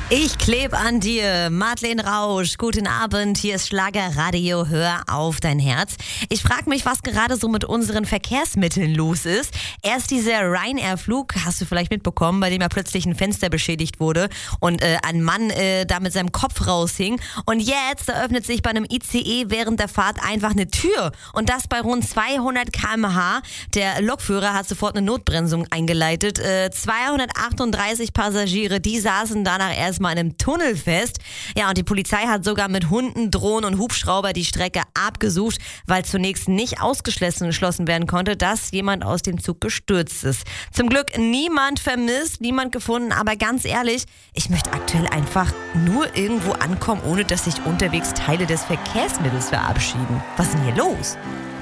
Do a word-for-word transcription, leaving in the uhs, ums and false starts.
Ich kleb an dir, Madeleine Rausch, guten Abend, hier ist Schlagerradio, hör auf dein Herz. Ich frage mich, was gerade so mit unseren Verkehrsmitteln los ist. Erst dieser Ryanair-Flug, hast du vielleicht mitbekommen, bei dem ja plötzlich ein Fenster beschädigt wurde und äh, ein Mann äh, da mit seinem Kopf raushing. Und jetzt eröffnet sich bei einem I C E während der Fahrt einfach eine Tür und das bei rund zweihundert Kilometer pro Stunde. Der Lokführer hat sofort eine Notbremsung eingeleitet. Äh, zweihundertachtunddreißig Passagiere, die saßen danach erst mal in einem Tunnel fest. Ja, und die Polizei hat sogar mit Hunden, Drohnen und Hubschrauber die Strecke abgesucht, weil zunächst nicht ausgeschlossen geschlossen werden konnte, dass jemand aus dem Zug gestürzt ist. Zum Glück niemand vermisst, niemand gefunden, aber ganz ehrlich, ich möchte aktuell einfach nur irgendwo ankommen, ohne dass sich unterwegs Teile des Verkehrsmittels verabschieden. Was ist denn hier los?